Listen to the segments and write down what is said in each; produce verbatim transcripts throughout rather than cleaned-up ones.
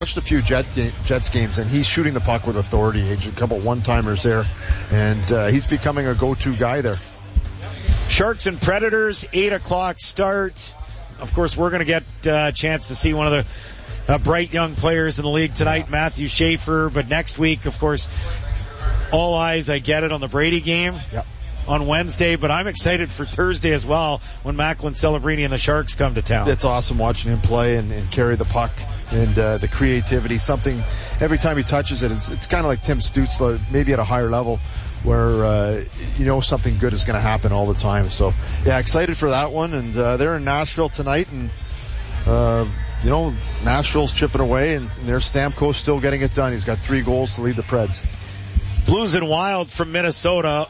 watched a few Jet ga- Jets games, and he's shooting the puck with authority. A couple one-timers there, and uh, he's becoming a go-to guy there. Sharks and Predators, eight o'clock start. Of course, we're going to get uh, a chance to see one of the uh, bright young players in the league tonight, yeah. Matthew Schaefer. But next week, of course, all eyes, I get it, on the Brady game. Yep. On Wednesday, but I'm excited for Thursday as well when Macklin Celebrini and the Sharks come to town. It's awesome watching him play and, and carry the puck and uh, the creativity. Something every time he touches it, it's, it's kind of like Tim Stützle, maybe at a higher level, where uh, you know something good is going to happen all the time. So yeah, excited for that one. And uh, they're in Nashville tonight, and uh, you know Nashville's chipping away, and, and there's Stamkos still getting it done. He's got three goals to lead the Preds. Blues and Wild from Minnesota.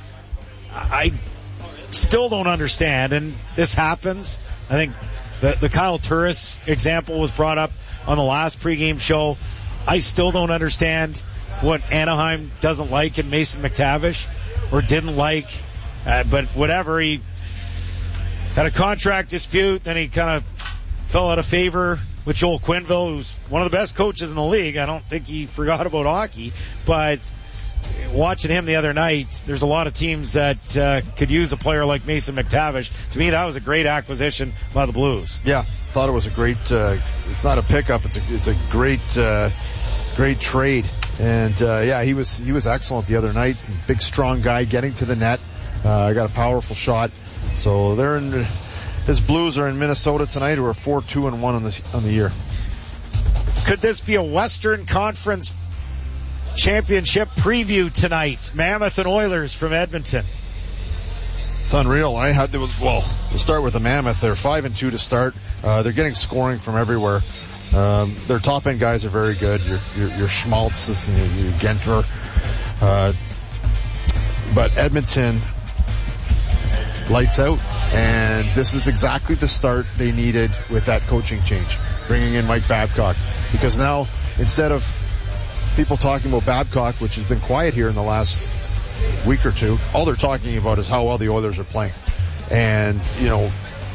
I still don't understand, and this happens. I think the, the Kyle Turris example was brought up on the last pregame show. I still don't understand what Anaheim doesn't like in Mason McTavish, or didn't like, uh, but whatever. He had a contract dispute, then he kind of fell out of favor with Joel Quenneville, who's one of the best coaches in the league. I don't think he forgot about hockey, but watching him the other night, there's a lot of teams that uh, could use a player like Mason McTavish. To me, that was a great acquisition by the Blues. Yeah, thought it was a great. Uh, it's not a pickup. It's a it's a great uh, great trade. And uh, yeah, he was he was excellent the other night. Big, strong guy getting to the net. Uh, got a powerful shot. So they're in. His Blues are in Minnesota tonight, who are four two and one on the on the year. Could this be a Western Conference Championship preview tonight? Mammoth and Oilers from Edmonton. It's unreal. I had to, well, to start with the Mammoth, they're five and two to start. Uh, they're getting scoring from everywhere. Um, their top end guys are very good. Your your, your Schmaltz and your, your Genter. Uh, but Edmonton lights out, and this is exactly the start they needed with that coaching change, bringing in Mike Babcock, because now instead of people talking about Babcock, which has been quiet here in the last week or two, all they're talking about is how well the Oilers are playing. And, you know,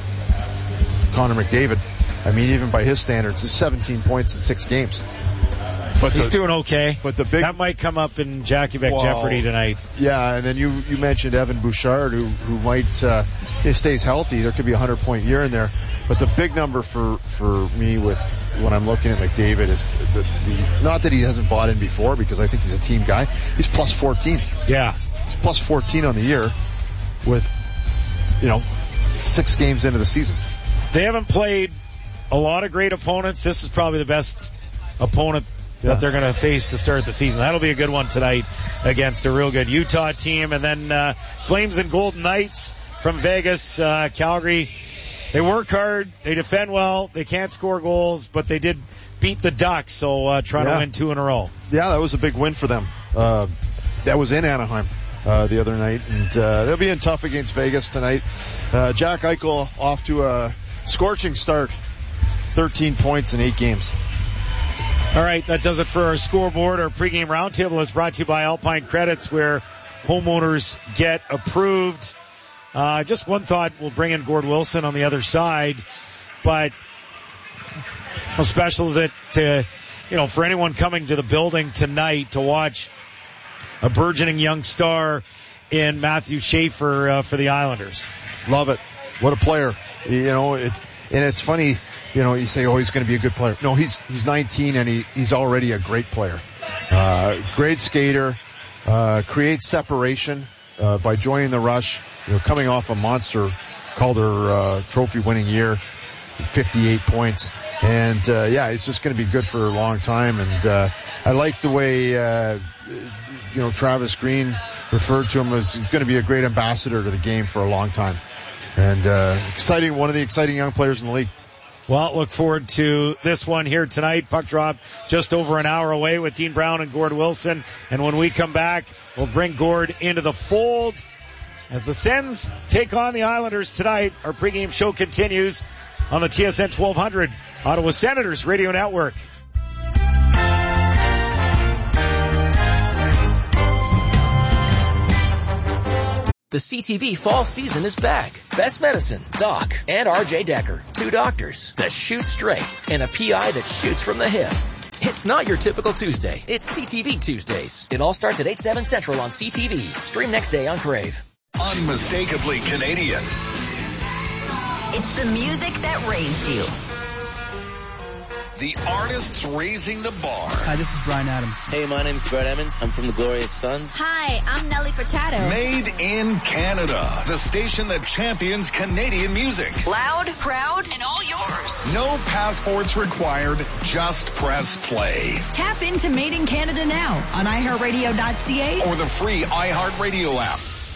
Connor McDavid, I mean, even by his standards, is seventeen points in six games. But he's the, doing okay. But the big, that might come up in Jackie Beck well, Jeopardy tonight. Yeah, and then you, you mentioned Evan Bouchard, who, who might, uh, if he stays healthy, there could be a hundred point year in there. But the big number for, for me with, when I'm looking at McDavid is the, the, not that he hasn't bought in before, because I think he's a team guy. He's plus fourteen. Yeah. He's plus fourteen on the year with, you know, six games into the season. They haven't played a lot of great opponents. This is probably the best opponent yeah. that they're going to face to start the season. That'll be a good one tonight against a real good Utah team. And then, uh, Flames and Golden Knights from Vegas, uh, Calgary. They work hard, they defend well, they can't score goals, but they did beat the Ducks, so uh, trying yeah. to win two in a row. Yeah, that was a big win for them. Uh, that was in Anaheim uh, the other night, and uh, they'll be in tough against Vegas tonight. Uh, Jack Eichel off to a scorching start, thirteen points in eight games. All right, that does it for our scoreboard. Our pregame roundtable is brought to you by Alpine Credits, where homeowners get approved. Uh, just one thought, we'll bring in Gord Wilson on the other side, but how special is it to, you know, for anyone coming to the building tonight to watch a burgeoning young star in Matthew Schaefer uh, for the Islanders? Love it. What a player. You know, it, and it's funny, you know, you say, oh, he's going to be a good player. No, he's, he's nineteen and he, he's already a great player. Uh, great skater, uh, creates separation, uh, by joining the Rush. You know, coming off a monster Calder uh, trophy-winning year, fifty-eight points, and uh, yeah, it's just going to be good for a long time. And uh, I like the way uh, you know Travis Green referred to him as going to be a great ambassador to the game for a long time, and uh, exciting, one of the exciting young players in the league. Well, look forward to this one here tonight. Puck drop just over an hour away with Dean Brown and Gord Wilson, and when we come back, we'll bring Gord into the fold. As the Sens take on the Islanders tonight, our pregame show continues on the T S N twelve hundred Ottawa Senators Radio Network. The C T V fall season is back. Best Medicine, Doc, and R J Decker, two doctors that shoot straight and a P I that shoots from the hip. It's not your typical Tuesday. It's C T V Tuesdays. It all starts at eight, seven Central on C T V. Stream next day on Crave. Unmistakably Canadian. It's the music that raised you. The artists raising the bar. Hi, this is Bryan Adams. Hey, my name's Brett Emmons. I'm from the Glorious Sons. Hi, I'm Nelly Furtado. Made in Canada. The station that champions Canadian music. Loud, proud, and all yours. No passports required. Just press play. Tap into Made in Canada now on i heart radio dot c a or the free iHeartRadio app.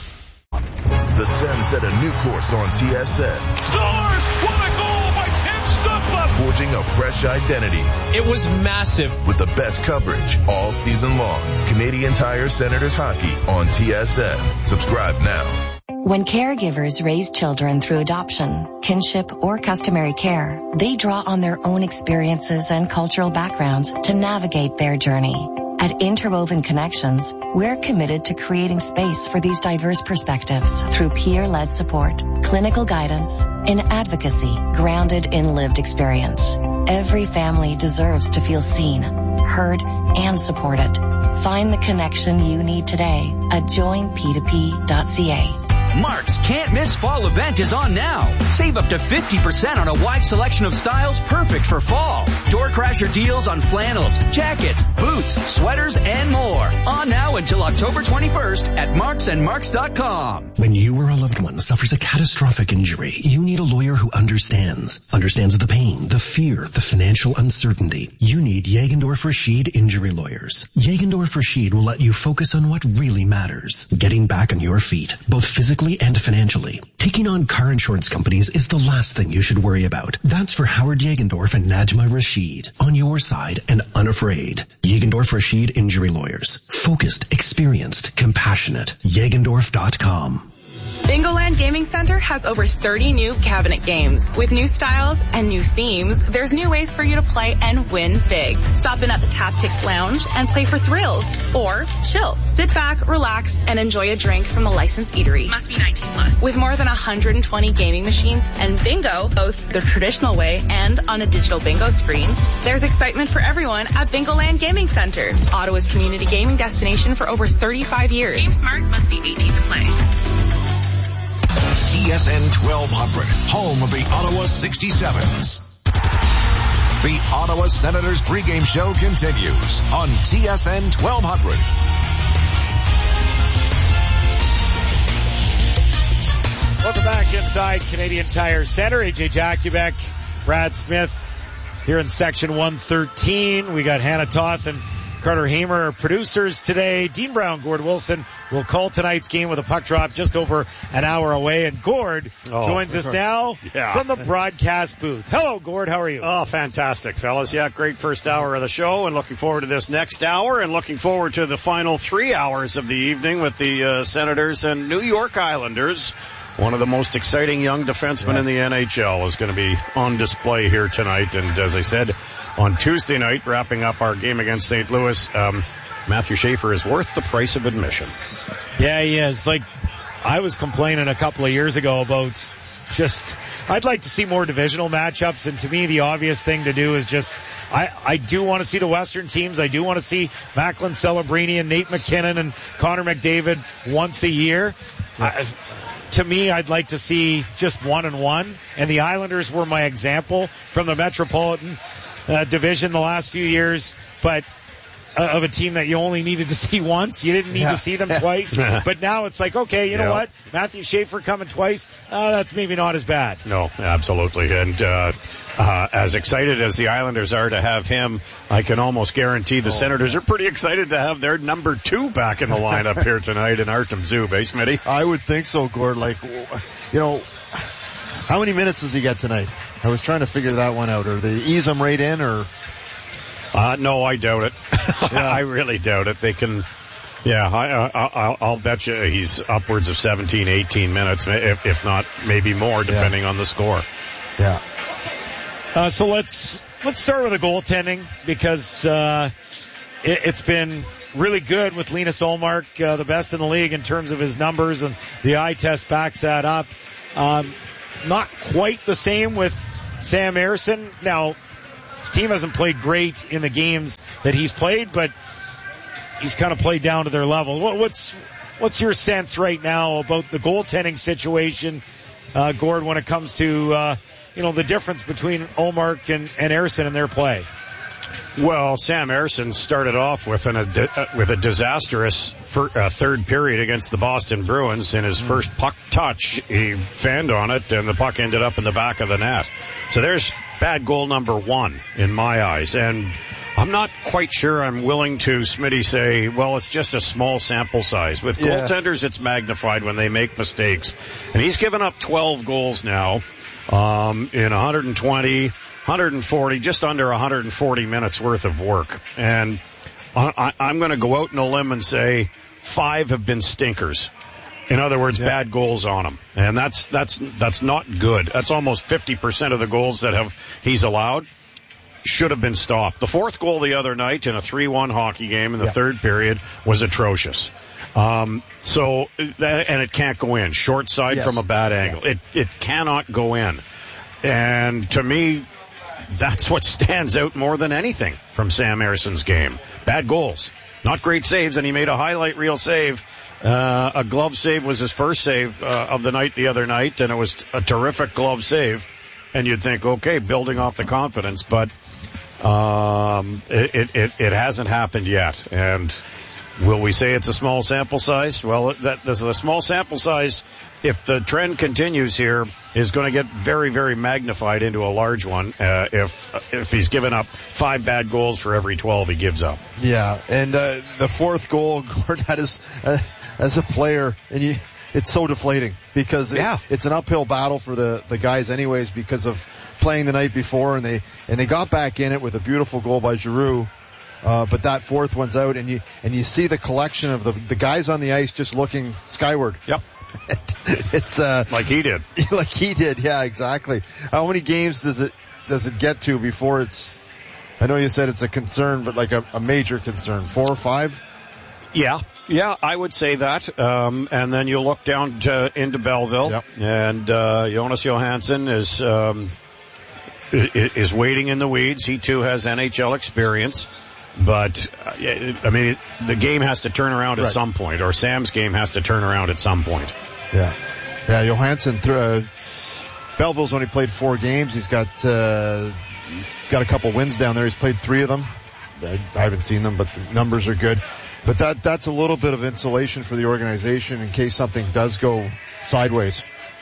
The Sens set a new course on T S N. Scores! What a goal by Tim Stutzla! Forging a fresh identity. It was massive. With the best coverage all season long. Canadian Tire Senators Hockey on T S N. Subscribe now. When caregivers raise children through adoption, kinship, or customary care, they draw on their own experiences and cultural backgrounds to navigate their journey. At Interwoven Connections, we're committed to creating space for these diverse perspectives through peer-led support, clinical guidance, and advocacy grounded in lived experience. Every family deserves to feel seen, heard, and supported. Find the connection you need today at join p two p dot c a. Mark's Can't Miss Fall event is on now. Save up to fifty percent on a wide selection of styles perfect for fall. Door crasher deals on flannels, jackets, boots, sweaters, and more. On now until October twenty-first at marks and marks dot com. When you or a loved one suffers a catastrophic injury, you need a lawyer who understands. Understands the pain, the fear, the financial uncertainty. You need Jagendorf Rashid Injury Lawyers. Jagendorf Rashid will let you focus on what really matters. Getting back on your feet, both physically and financially. Taking on car insurance companies is the last thing you should worry about. That's for Howard Jagendorf and Najma Rashid. On your side and unafraid. Jagendorf Rashid Injury Lawyers. Focused, experienced, compassionate. Jagendorf dot com. Bingoland Gaming Center has over thirty new cabinet games. With new styles and new themes, there's new ways for you to play and win big. Stop in at the Tactics Lounge and play for thrills. Or chill. Sit back, relax, and enjoy a drink from the licensed eatery. Must be nineteen plus. With more than one hundred twenty gaming machines and bingo, both the traditional way and on a digital bingo screen, there's excitement for everyone at Bingoland Gaming Center. Ottawa's community gaming destination for over thirty-five years. Game Smart, must be eighteen to play. T S N twelve hundred, home of the Ottawa sixty-sevens. The Ottawa Senators pregame show continues on T S N twelve hundred. Welcome back inside Canadian Tire Center. A J Jakubek, Brad Smith here in section one thirteen. We got Hannah Toth and Carter Hamer, our producers today. Dean Brown, Gord Wilson will call tonight's game with a puck drop just over an hour away. And Gord oh, joins us now yeah. from the broadcast booth. Hello, Gord. How are you? Oh, fantastic, fellas. Yeah, great first hour of the show, and looking forward to this next hour, and looking forward to the final three hours of the evening with the uh, Senators and New York Islanders. One of the most exciting young defensemen yeah. in the N H L is going to be on display here tonight. And as I said, on Tuesday night, wrapping up our game against Saint Louis, um, Matthew Schaefer is worth the price of admission. Yeah, he is. Like, I was complaining a couple of years ago about just, I'd like to see more divisional matchups, and to me the obvious thing to do is just, I, I do want to see the Western teams. I do want to see Macklin Celebrini and Nate McKinnon and Connor McDavid once a year. I, To me, I'd like to see just one and one, and the Islanders were my example from the Metropolitan uh, Division the last few years, but uh, of a team that you only needed to see once. You didn't need yeah. to see them twice, but now it's like, okay, you yeah. know what? Matthew Schaefer coming twice, uh, that's maybe not as bad. No, absolutely. And uh, uh as excited as the Islanders are to have him, I can almost guarantee the oh, Senators yeah. are pretty excited to have their number two back in the lineup here tonight in Artem Zub, eh, Smitty? I would think so, Gord. Like, you know, how many minutes does he get tonight? I was trying to figure that one out. Or they ease him right in, or? Uh, no, I doubt it. Yeah. I really doubt it. They can, yeah, I, I, I'll, I'll bet you he's upwards of seventeen, eighteen minutes, if, if not maybe more, depending yeah. on the score. Yeah. Uh, so let's, let's start with the goaltending, because, uh, it, it's been really good with Linus Ullmark, uh, the best in the league in terms of his numbers, and the eye test backs that up. Um, not quite the same with Sam Ersson. Now, his team hasn't played great in the games that he's played, but he's kind of played down to their level. What, what's what's your sense right now about the goaltending situation, uh, Gord, when it comes to uh, you know the difference between Ullmark and, and Ersson in their play? Well, Sam Ersson started off with an, a, with a disastrous fir, uh, third period against the Boston Bruins. In his first puck touch, he fanned on it, and the puck ended up in the back of the net. So there's bad goal number one in my eyes. And I'm not quite sure I'm willing to, Smitty, say, well, it's just a small sample size. With yeah. goaltenders, it's magnified when they make mistakes. And he's given up twelve goals now um, in one hundred twenty one hundred forty, just under one hundred forty minutes worth of work. And I, I'm going to go out on a limb and say five have been stinkers. In other words, yeah. bad goals on him. And that's, that's, that's not good. That's almost fifty percent of the goals that have, he's allowed should have been stopped. The fourth goal the other night in a three one hockey game in the yeah. third period was atrocious. Um, so, and it can't go in. Short side yes. from a bad angle. Yeah. It, it cannot go in. And to me, that's what stands out more than anything from Sam Ersson's game. Bad goals. Not great saves, and he made a highlight reel save. Uh, a glove save was his first save uh, of the night the other night, and it was a terrific glove save. And you'd think, okay, building off the confidence, but um, it, it, it, it hasn't happened yet. And will we say it's a small sample size? Well, that, the small sample size, if the trend continues here, is going to get very, very magnified into a large one uh, if if he's given up five bad goals for every twelve he gives up. Yeah, and uh, the fourth goal, Gordon, that is, uh, as a player, and you, it's so deflating because it, yeah. it's an uphill battle for the, the guys anyways because of playing the night before, and they and they got back in it with a beautiful goal by Giroux. Uh, but that fourth one's out, and you and you see the collection of the the guys on the ice just looking skyward. Yep. It's uh like he did. Like he did, yeah, exactly. How many games does it does it get to before it's? I know you said it's a concern, but like a, a major concern. Four or five? Yeah, yeah, I would say that. Um, and then you look down to, into Belleville, yep. and uh, Jonas Johansson is um, is waiting in the weeds. He too has N H L experience. But, uh, I mean, the game has to turn around at right. some point, or Sam's game has to turn around at some point. Yeah. Yeah, Johansson, uh, Belleville's only played four games. He's got, uh, he's got a couple wins down there. He's played three of them. I, I haven't seen them, but the numbers are good. But that, that's a little bit of insulation for the organization in case something does go sideways.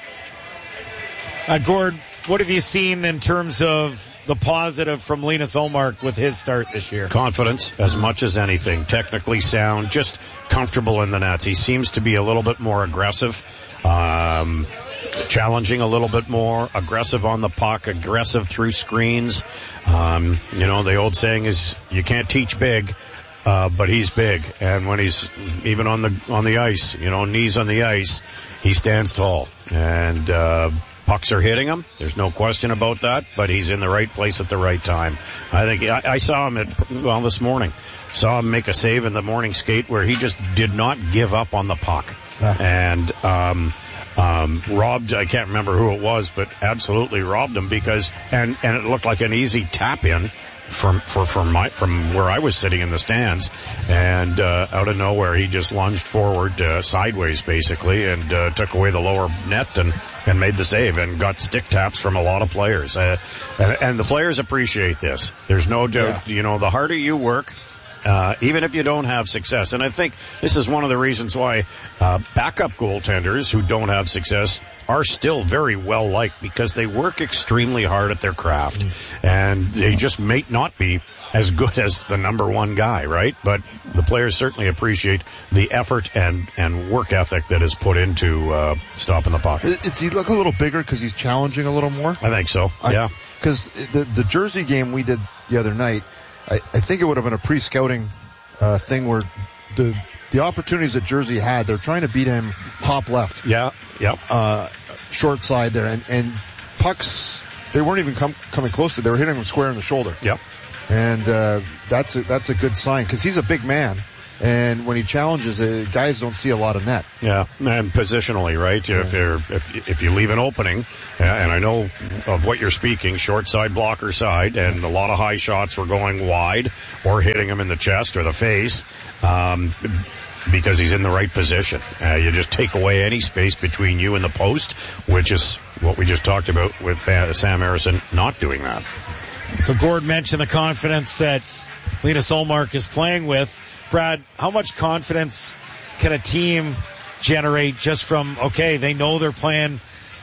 Uh, Gord, what have you seen in terms of the positive from Linus Ullmark with his start this year? Confidence as much as anything. Technically sound, just comfortable in the nets. He seems to be a little bit more aggressive, um, challenging a little bit more, aggressive on the puck, aggressive through screens. Um, you know, the old saying is you can't teach big, uh, but he's big. And when he's even on the, on the ice, you know, knees on the ice, he stands tall. And, uh, pucks are hitting him. There's no question about that, but he's in the right place at the right time. I think I, I saw him at, well, this morning, saw him make a save in the morning skate where he just did not give up on the puck. Yeah. And, um, um, robbed, I can't remember who it was, but absolutely robbed him because, and, and it looked like an easy tap in from, for, from my, from where I was sitting in the stands, and, uh, out of nowhere he just lunged forward, uh, sideways basically, and, uh, took away the lower net and, and made the save and got stick taps from a lot of players. Uh, and, and the players appreciate this. There's no doubt, yeah. you know, the harder you work, Uh, even if you don't have success. And I think this is one of the reasons why uh, backup goaltenders who don't have success are still very well liked, because they work extremely hard at their craft. Mm. And they just may not be as good as the number one guy, right? But the players certainly appreciate the effort and, and work ethic that is put into uh, stopping the puck. Does he look a little bigger because he's challenging a little more? I think so, I, yeah. Because the, the Jersey game we did the other night, I, I think it would have been a pre-scouting uh, thing where the the opportunities that Jersey had, they're trying to beat him top left. Yeah, yeah. Uh, short side there, and, and pucks, they weren't even com- coming close to it. They were hitting him square in the shoulder. Yep. And uh, that's a, that's a good sign, because he's a big man. And when he challenges, uh, guys don't see a lot of net. Yeah, and positionally, right? Yeah. If you're, if, if you leave an opening, and I know of what you're speaking, short side, blocker side, and a lot of high shots were going wide or hitting him in the chest or the face, um, because he's in the right position. Uh, you just take away any space between you and the post, which is what we just talked about with uh, Sam Harrison not doing that. So Gord mentioned the confidence that Linus Ullmark is playing with. Brad, how much confidence can a team generate just from, okay, they know they're playing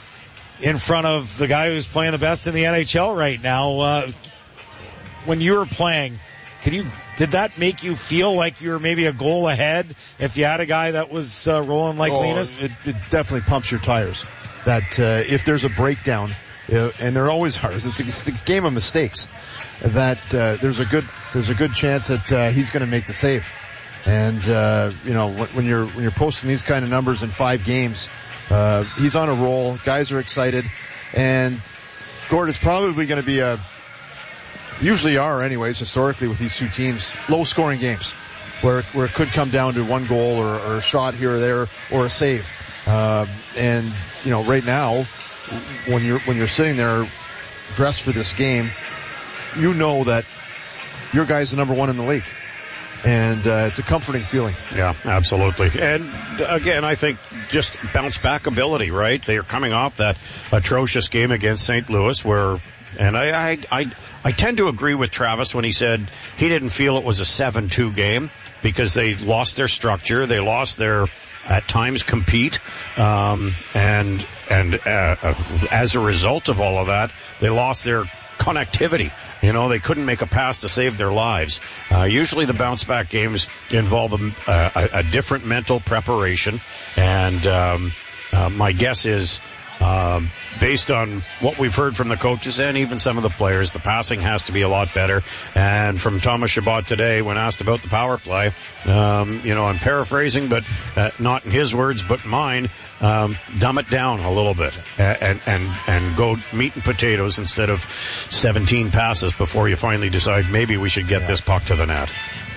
in front of the guy who's playing the best in the N H L right now? Uh, when you were playing, could you, did that make you feel like you were maybe a goal ahead if you had a guy that was uh, rolling like oh, Linus? It, it definitely pumps your tires. That uh, if there's a breakdown, uh, and they're always hard, it's a, it's a game of mistakes. That uh, there's a good there's a good chance that uh, he's going to make the save. And uh, you know when, when you're when you're posting these kind of numbers in five games, uh, he's on a roll. Guys are excited, and Gord is probably going to be a usually are anyways historically with these two teams low scoring games where where it could come down to one goal or, or a shot here or there or a save. Uh, and you know right now when you're when you're sitting there dressed for this game, you know that your guy's the number one in the league. And uh, it's a comforting feeling. Yeah, absolutely. And again, I think just bounce back ability, right? They are coming off that atrocious game against Saint Louis where, and I, I, I, I tend to agree with Travis when he said he didn't feel it was a seven two game because they lost their structure. They lost their, at times, compete. Um, and, and, uh, uh, as a result of all of that, they lost their connectivity. You know, they couldn't make a pass to save their lives. Uh, usually the bounce back games involve a, a, a different mental preparation. And, um, uh, my guess is, um, based on what we've heard from the coaches and even some of the players, the passing has to be a lot better. And from Thomas Chabot today, when asked about the power play, um, you know, I'm paraphrasing, but uh, not in his words, but mine, um, dumb it down a little bit and, and, and go meat and potatoes instead of seventeen passes before you finally decide maybe we should get yeah. this puck to the net.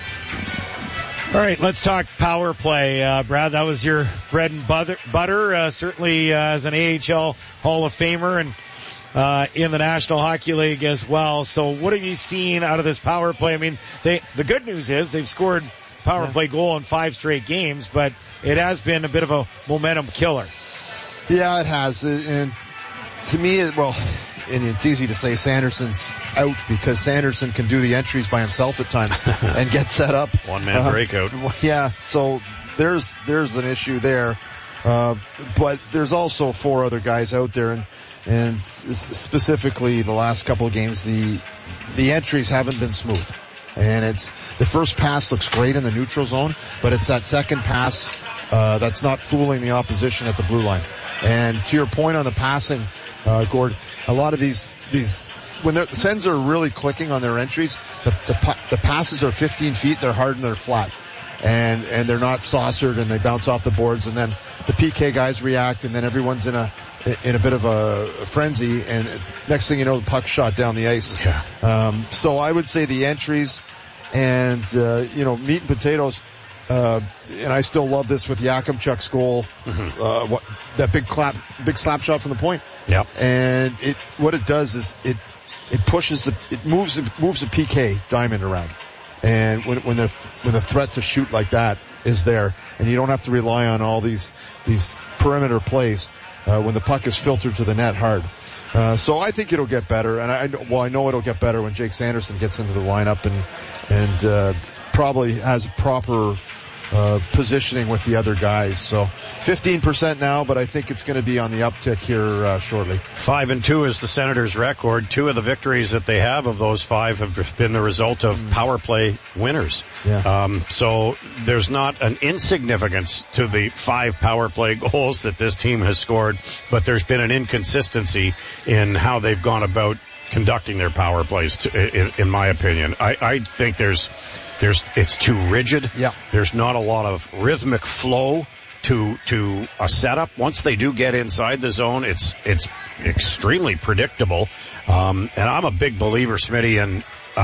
All right, let's talk power play. Uh, Brad, that was your bread and butter, butter uh, certainly uh, as an A H L Hall of Famer and uh, in the National Hockey League as well. So what have you seen out of this power play? I mean, they, the good news is they've scored power yeah. play goal in five straight games, but it has been a bit of a momentum killer. Yeah, it has. And to me, well, and it's easy to say Sanderson's out because Sanderson can do the entries by himself at times and get set up. One man uh, breakout. Yeah, so there's there's an issue there. Uh, but there's also four other guys out there, and and specifically the last couple of games, the the entries haven't been smooth. And it's the first pass looks great in the neutral zone, but it's that second pass uh, that's not fooling the opposition at the blue line. And to your point on the passing, uh, Gord, a lot of these, these, when the Sens are really clicking on their entries, the, the, the passes are fifteen feet, they're hard and they're flat. And, and they're not saucered and they bounce off the boards, and then the P K guys react, and then everyone's in a, in a bit of a frenzy, and next thing you know, the puck's shot down the ice. Yeah. Um, so I would say the entries and, uh, you know, meat and potatoes, Uh, and I still love this with Yakimchuk's goal, mm-hmm. uh, what, that big clap, big slap shot from the point. Yeah. And it, what it does is it, it pushes the, it moves, it moves the P K diamond around. And when, when the, when the threat to shoot like that is there, and you don't have to rely on all these, these perimeter plays, uh, when the puck is filtered to the net hard. Uh, so I think it'll get better, and I, well, I know it'll get better when Jake Sanderson gets into the lineup and, and, uh, probably has proper uh positioning with the other guys. So fifteen percent now, but I think it's going to be on the uptick here uh, shortly. Five and two is the Senators' record. Two of the victories that they have of those five have been the result of mm. power play winners. Yeah. Um, so there's not an insignificance to the five power play goals that this team has scored, but there's been an inconsistency in how they've gone about conducting their power plays, to, in, in my opinion. I, I think there's There's, it's too rigid. Yeah. There's not a lot of rhythmic flow to, to a setup. Once they do get inside the zone, it's, it's extremely predictable. Um, and I'm a big believer, Smitty, in, um,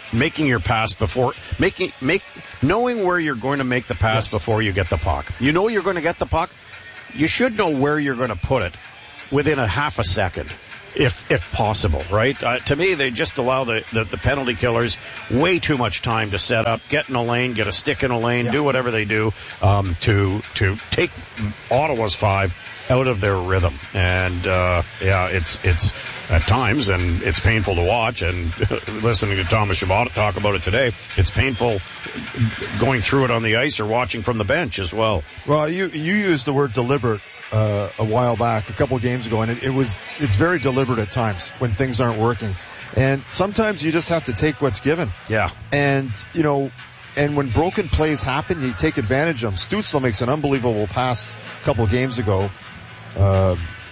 making your pass before making make knowing where you're going to make the pass yes. before you get the puck. You know you're going to get the puck. You should know where you're going to put it within a half a second, if if possible, right? Uh, to me, they just allow the, the, the penalty killers way too much time to set up, get in a lane, get a stick in a lane, yeah. do whatever they do um, to to take Ottawa's five out of their rhythm. And uh, yeah, it's it's at times, and it's painful to watch. And listening to Thomas Chabot talk about it today, it's painful going through it on the ice or watching from the bench as well. Well, you you used the word deliberate uh, a while back, a couple of games ago, and it, it was it's very deliberate at times when things aren't working. And sometimes you just have to take what's given. Yeah. And you know. And when broken plays happen, you take advantage of them. Stützle makes an unbelievable pass a couple of games ago uh,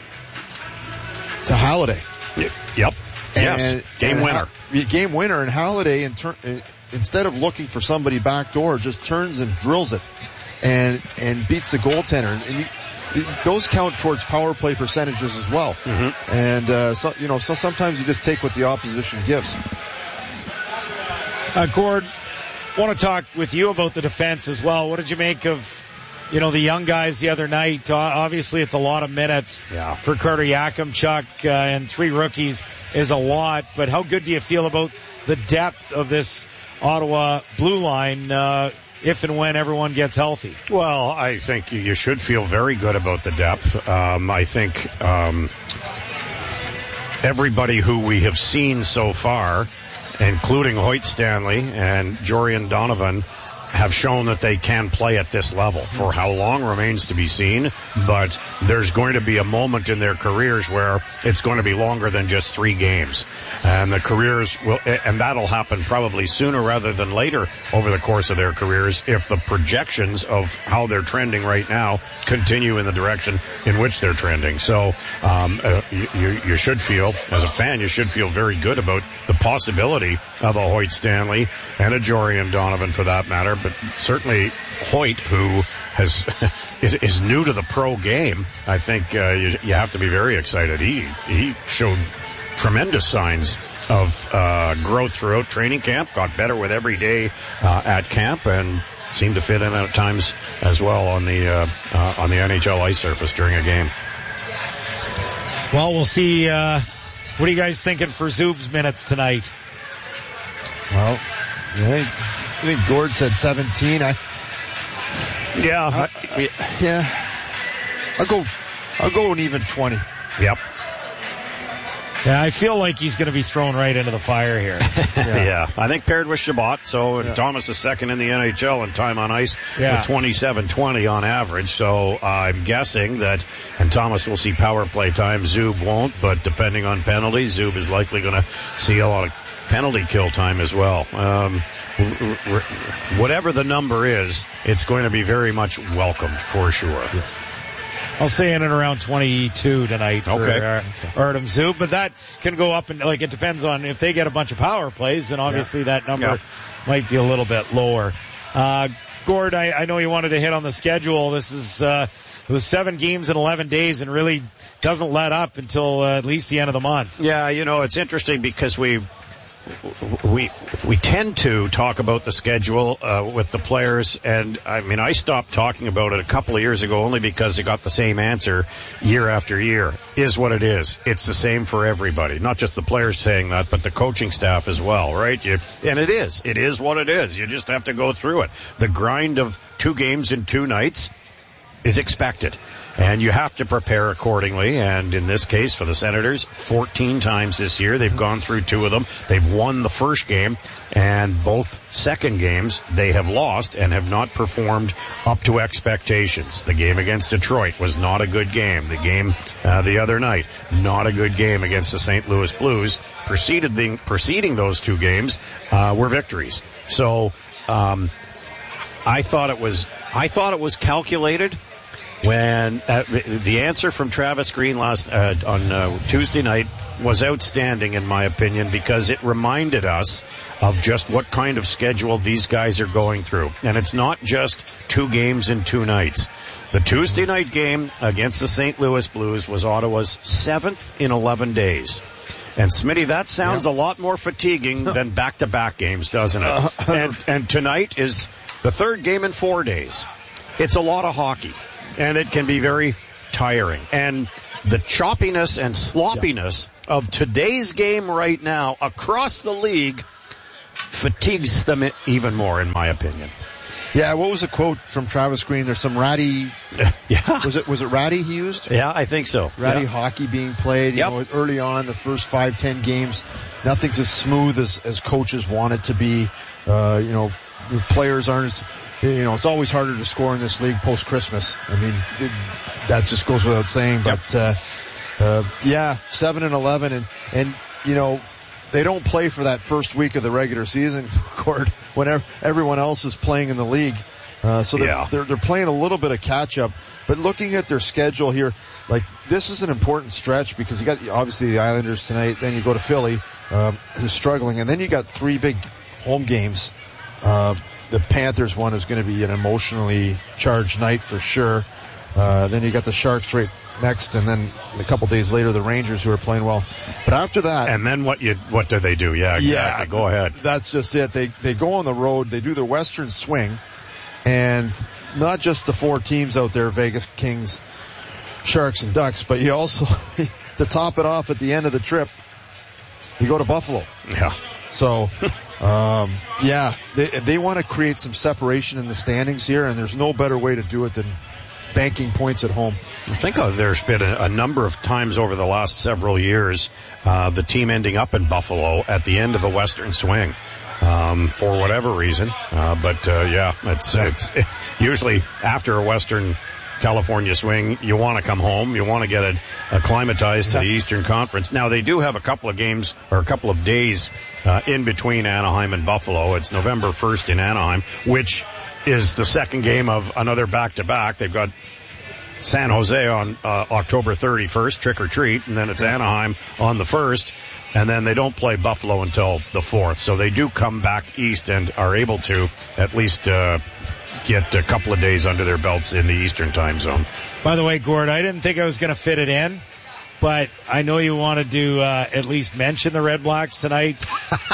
to Halliday. Yep. And, yes. Game and winner. Ha- game winner. And Halliday, in tur- instead of looking for somebody back door, just turns and drills it and and beats the goaltender. And you, those count towards power play percentages as well. Mm-hmm. And uh, so, you know, so sometimes you just take what the opposition gives. Uh, Gord, want to talk with you about the defense as well. What did you make of, you know, the young guys the other night? Uh, obviously, it's a lot of minutes yeah. for Carter Yakimchuk, uh, and three rookies is a lot. But how good do you feel about the depth of this Ottawa blue line uh, if and when everyone gets healthy? Well, I think you should feel very good about the depth. Um, I think um, everybody who we have seen so far, including Hoyt Stanley and Jorian Donovan, have shown that they can play at this level. For how long remains to be seen, but there's going to be a moment in their careers where it's going to be longer than just three games. And the careers will, and that'll happen probably sooner rather than later over the course of their careers if the projections of how they're trending right now continue in the direction in which they're trending. So, um, uh, you, you should feel, as a fan, you should feel very good about the possibility of a Hoyt Stanley and a Jorian Donovan for that matter. But certainly Hoyt, who has is, is new to the pro game, I think uh, you, you have to be very excited. He he showed tremendous signs of uh, growth throughout training camp, got better with every day uh, at camp, and seemed to fit in at times as well on the uh, uh, on the N H L ice surface during a game. Well, we'll see. Uh, what are you guys thinking for Zub's minutes tonight? Well, yeah. I think Gord said seventeen. I yeah, uh, yeah. I'll go. I'll go an even twenty. Yep. Yeah, I feel like he's going to be thrown right into the fire here. yeah. yeah, I think paired with Chabot. So yeah. Thomas is second in the N H L in time on ice yeah. with twenty-seven twenty on average. So uh, I'm guessing that, and Thomas will see power play time. Zub won't, but depending on penalties, Zub is likely going to see a lot of penalty kill time as well. Um, whatever the number is, it's going to be very much welcome for sure. I'll say in and around twenty-two tonight for okay. uh, Artem Zub, but that can go up and like it depends on if they get a bunch of power plays, then obviously yeah. that number yeah. might be a little bit lower. Uh, Gord, I, I know you wanted to hit on the schedule. This is uh, it was seven games in eleven days, and really doesn't let up until uh, at least the end of the month. Yeah, you know it's interesting because we. We we tend to talk about the schedule uh, with the players, and I mean I stopped talking about it a couple of years ago only because it got the same answer year after year. Is what it is. It's the same for everybody, not just the players saying that, but the coaching staff as well, right? You, and it is. It is what it is. You just have to go through it. The grind of two games in two nights is expected. And you have to prepare accordingly. And in this case, for the Senators, fourteen times this year, they've gone through two of them. They've won the first game, and both second games they have lost and have not performed up to expectations. The game against Detroit was not a good game. The game uh, the other night, not a good game against the Saint Louis Blues. Preceded the, preceding those two games uh, were victories. So um, I thought it was I thought it was calculated. When uh, the answer from Travis Green last uh, on uh, Tuesday night was outstanding, in my opinion, because it reminded us of just what kind of schedule these guys are going through. And it's not just two games in two nights. The Tuesday night game against the Saint Louis Blues was Ottawa's seventh in eleven days. And Smitty, that sounds yeah. a lot more fatiguing than back-to-back games, doesn't it? Uh, and, and tonight is the third game in four days. It's a lot of hockey, and it can be very tiring. And the choppiness and sloppiness yeah. of today's game right now across the league fatigues them even more, in my opinion. Yeah, what was the quote from Travis Green? There's some ratty, yeah. was it was it ratty he used? Yeah, I think so. Ratty yeah. hockey being played. You yep. know, early on, the first five, ten games, nothing's as smooth as, as coaches want it to be. Uh, you know, the players aren't as, you know, it's always harder to score in this league post-Christmas. I mean, it, that just goes without saying, but, yep. uh, uh, yeah, seven and eleven and, and, you know, they don't play for that first week of the regular season, Gord, whenever everyone else is playing in the league. Uh, so they're, yeah. they're, they're playing a little bit of catch up, but looking at their schedule here, like this is an important stretch because you got obviously the Islanders tonight, then you go to Philly, um, who's struggling, and then you got three big home games. Uh, the Panthers one is going to be an emotionally charged night for sure. Uh, then you got the Sharks right next, and then a couple days later the Rangers, who are playing well. But after that, and then what you what do they do? Yeah, exactly. Yeah, go ahead. That's just it. They they go on the road. They do their Western swing, and not just the four teams out there: Vegas, Kings, Sharks, and Ducks. But you also, to top it off at the end of the trip, you go to Buffalo. Yeah. So, um, yeah, they they want to create some separation in the standings here, and there's no better way to do it than banking points at home. I think uh, there's been a, a number of times over the last several years, uh, the team ending up in Buffalo at the end of a Western swing, um, for whatever reason. Uh, but, uh, yeah, it's, it's it, usually after a Western California swing, you want to come home. You want to get it acclimatized to the Eastern Conference. Now, they do have a couple of games or a couple of days, uh, in between Anaheim and Buffalo. It's November first in Anaheim, which is the second game of another back-to-back. They've got San Jose on uh, October thirty-first, trick or treat, and then it's Anaheim on the first, and then they don't play Buffalo until the fourth. So they do come back east and are able to at least uh, get a couple of days under their belts in the Eastern time zone. By the way, Gord, I didn't think I was going to fit it in, but I know you wanted to uh, at least mention the Red Blacks tonight.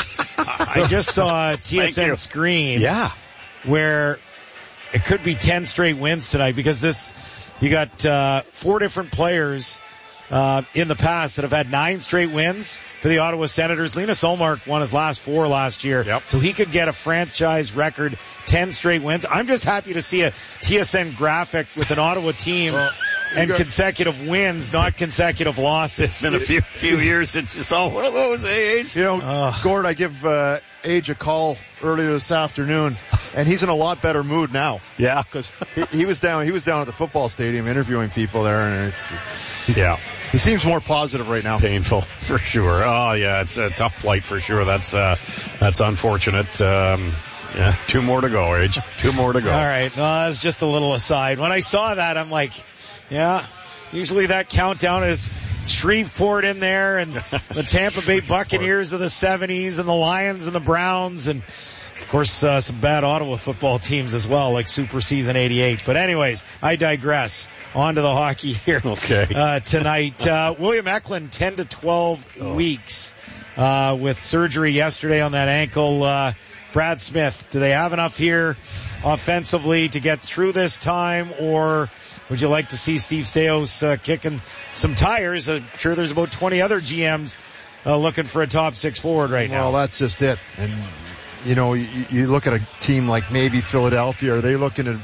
I just saw a T S N screen. Yeah. Where it could be ten straight wins tonight because this, you got, uh, four different players, uh, in the past that have had nine straight wins for the Ottawa Senators. Linus Ullmark won his last four last year. Yep. So he could get a franchise record ten straight wins. I'm just happy to see a T S N graphic with an Ottawa team well, and got, consecutive wins, not consecutive losses. It's been a few, few years since you saw one of those, Age. You know, uh, Gord, I give, uh, Age a call earlier this afternoon, and he's in a lot better mood now. Yeah. Because he, he was down, he was down at the football stadium interviewing people there, and it's, yeah. He seems more positive right now. Painful, for sure. Oh, yeah, it's a tough plight for sure. That's, uh, that's unfortunate. Um, yeah, two more to go, Age. Two more to go. All right. Well, that's just a little aside. When I saw that, I'm like, yeah, usually that countdown is Shreveport in there and the Tampa Bay Buccaneers of the seventies and the Lions and the Browns and, of course, uh, some bad Ottawa football teams as well, like Super Season eighty-eight. But anyways, I digress. On to the hockey here. Okay. Uh, tonight, uh, William Eklund, ten to twelve oh. weeks, uh, with surgery yesterday on that ankle. Uh, Brad Smith, do they have enough here offensively to get through this time, or would you like to see Steve Staios uh, kicking some tires? I'm sure there's about twenty other G Ms uh, looking for a top six forward right now. Well, that's just it. And, you know, you, you look at a team like maybe Philadelphia. Are they looking to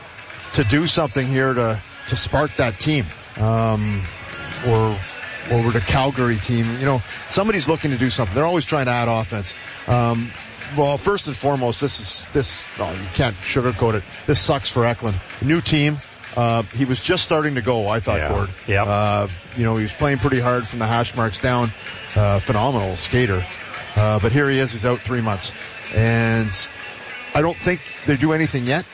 to do something here to, to spark that team? Um, or over the Calgary team. You know, somebody's looking to do something. They're always trying to add offense. Um, well, first and foremost, this is, this, oh, you can't sugarcoat it. This sucks for Eklund. New team. Uh, he was just starting to go, I thought, yeah. Gord. Yeah. Uh, you know, he was playing pretty hard from the hash marks down. Uh, phenomenal skater. Uh, but here he is, he's out three months. And I don't think they do anything yet.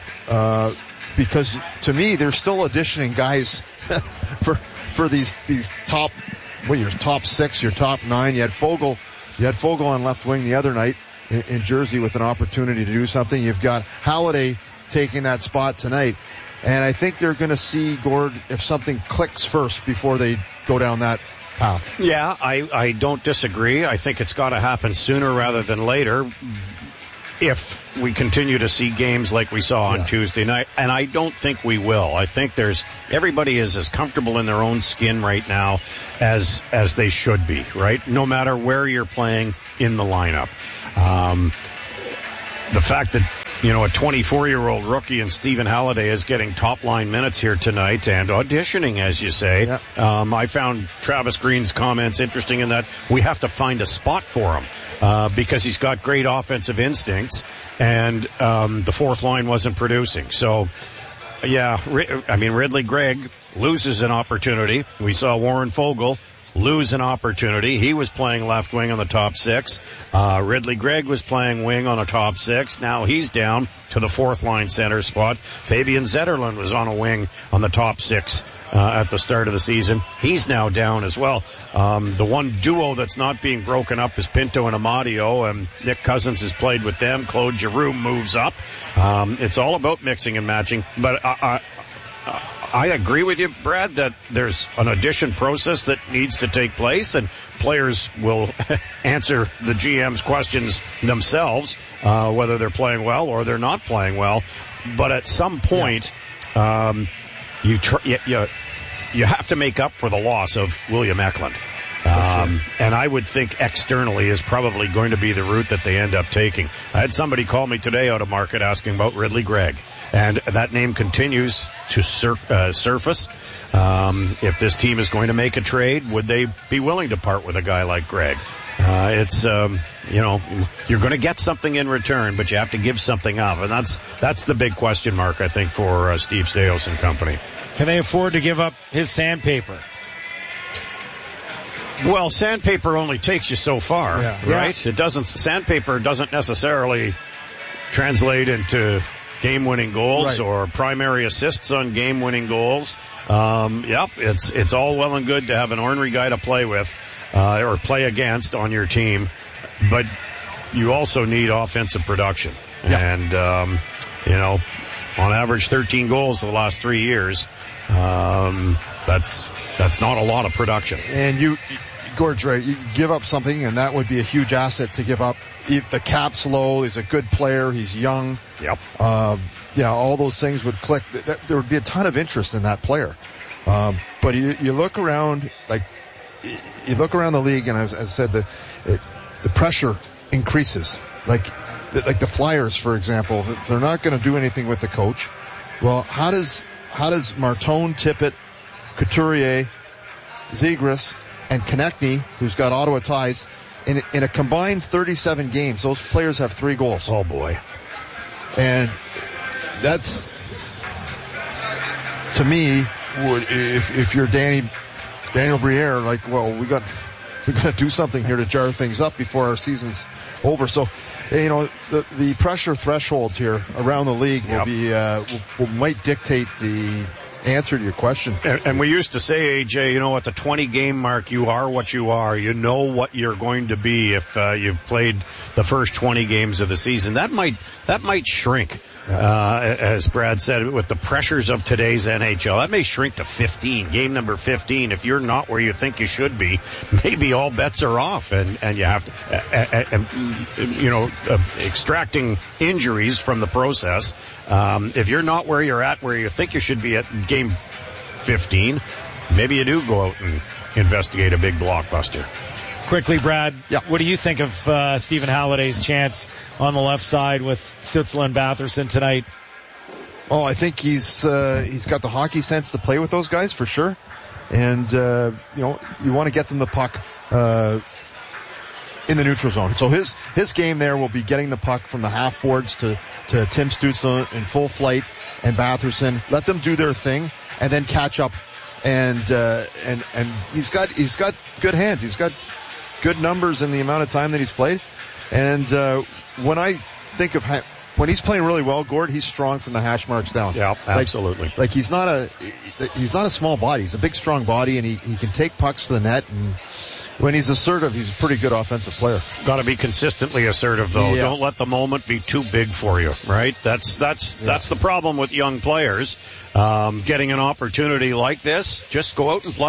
Uh, because to me, they're still auditioning guys for, for these, these top, what, your top six, your top nine. You had Fogle, you had Fogle on left wing the other night in, in Jersey with an opportunity to do something. You've got Halliday taking that spot tonight. And I think they're going to see, Gord, if something clicks first before they go down that path. Yeah, I, I don't disagree. I think it's got to happen sooner rather than later if we continue to see games like we saw on yeah. Tuesday night. And I don't think we will. I think there's, everybody is as comfortable in their own skin right now as, as they should be, right? No matter where you're playing in the lineup. Um, the fact that, you know, a twenty-four-year-old rookie in Stephen Halliday is getting top-line minutes here tonight and auditioning, as you say. Yeah. Um, I found Travis Green's comments interesting in that we have to find a spot for him uh, because he's got great offensive instincts, and um, the fourth line wasn't producing. So, yeah, I mean, Ridley Gregg loses an opportunity. We saw Warren Fogle lose an opportunity. He was playing left wing on the top six. Uh, Ridley Gregg was playing wing on the top six. Now he's down to the fourth line center spot. Fabian Zetterlund was on a wing on the top six uh, at the start of the season. He's now down as well. Um, the one duo that's not being broken up is Pinto and Amadio, and Nick Cousins has played with them. Claude Giroux moves up. Um, it's all about mixing and matching, but I, I, I agree with you, Brad, that there's an audition process that needs to take place, and players will answer the G M's questions themselves, uh, whether they're playing well or they're not playing well. But at some point, yeah. um, you, tr- you, you you have to make up for the loss of William Eklund. Um, and I would think externally is probably going to be the route that they end up taking. I had somebody call me today out of market asking about Ridley Gregg, and that name continues to sur- uh, surface. Um, if this team is going to make a trade, would they be willing to part with a guy like Gregg? Uh, it's, um, you know, you're going to get something in return, but you have to give something up. And that's, that's the big question mark, I think, for uh, Steve Staios and company. Can they afford to give up his sandpaper? Well, sandpaper only takes you so far, yeah. right? Yeah. It doesn't, sandpaper doesn't necessarily translate into game-winning goals right. or primary assists on game-winning goals. Um, yep, it's, it's all well and good to have an ornery guy to play with, uh, or play against on your team, but you also need offensive production. Yeah. And, um, you know, on average thirteen goals the last three years. Um, that's, that's not a lot of production. And you, Gord's right, you give up something, and that would be a huge asset to give up. If the cap's low, he's a good player, he's young. Yep. Um, yeah, all those things would click. That, there would be a ton of interest in that player. Um, but you, you look around, like, you look around the league, and as I said, the, it, the pressure increases. Like, like the Flyers, for example, if they're not going to do anything with the coach. Well, how does, how does Martone, Tippett, Couturier, Zegras, and Konechny, who's got Ottawa ties, in, in a combined thirty-seven games, those players have three goals. Oh boy. And that's, to me, would, if, if you're Danny, Daniel Briere, like, well, we got, we got to do something here to jar things up before our season's over. So, you know, the, the pressure thresholds here around the league will yep. be, uh, will, will, might dictate the answer to your question. And, and we used to say, A J, you know, at the twenty game mark, you are what you are. You know what you're going to be if uh, you've played the first twenty games of the season. That might, that might shrink. Uh, as Brad said, with the pressures of today's N H L, that may shrink to fifteen, game number fifteen. If you're not where you think you should be, maybe all bets are off, and, and you have to, uh, uh, uh, you know, uh, extracting injuries from the process. Um, if you're not where you're at, where you think you should be at game fifteen, maybe you do go out and investigate a big blockbuster. Quickly, Brad, yeah. what do you think of uh, Stephen Halliday's chance on the left side with Stützle and Batherson tonight? Oh, I think he's uh, he's got the hockey sense to play with those guys for sure, and uh, you know you want to get them the puck uh, in the neutral zone. So his his game there will be getting the puck from the half boards to to Tim Stützle in full flight and Batherson. Let them do their thing and then catch up. And uh, and and he's got he's got good hands. He's got good numbers in the amount of time that he's played. And uh, when I think of ha- when he's playing really well, Gord, he's strong from the hash marks down. Yeah, absolutely. Like, like he's not a he's not a small body. He's a big, strong body, and he he can take pucks to the net. And when he's assertive, he's a pretty good offensive player. Got to be consistently assertive, though. Yeah. Don't let the moment be too big for you, right? That's that's yeah. that's the problem with young players. Um, getting an opportunity like this, just go out and play.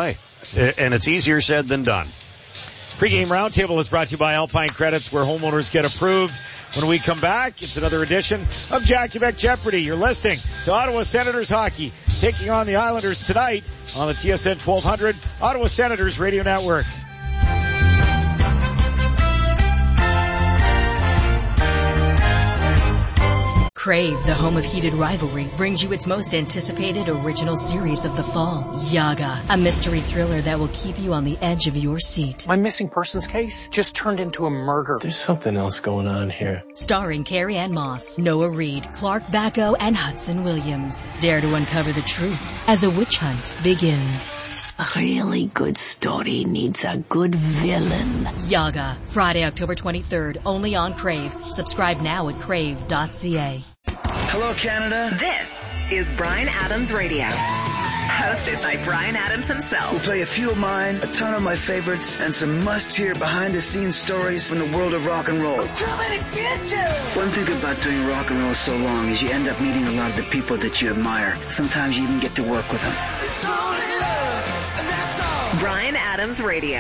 and it's easier said than done. Pre-game roundtable is brought to you by Alpine Credits, where homeowners get approved. When we come back, it's another edition of Jackie Beck Jeopardy. You're listening to Ottawa Senators hockey, taking on the Islanders tonight on the T S N twelve hundred Ottawa Senators Radio Network. Crave, the home of heated rivalry, brings you its most anticipated original series of the fall, Yaga, a mystery thriller that will keep you on the edge of your seat. My missing persons case just turned into a murder. There's something else going on here. Starring Carrie Ann Moss, Noah Reid, Clark Bacco, and Hudson Williams. Dare to uncover the truth as a witch hunt begins. A really good story needs a good villain. Yaga, Friday, October twenty-third, only on Crave. Subscribe now at crave dot c a. Hello, Canada. This is Bryan Adams Radio, hosted by Bryan Adams himself. We'll play a few of mine, a ton of my favorites, and some must-hear behind-the-scenes stories from the world of rock and roll. Too many bitches! One thing about doing rock and roll so long is you end up meeting a lot of the people that you admire. Sometimes you even get to work with them. It's only love, and that's all. Bryan Adams Radio.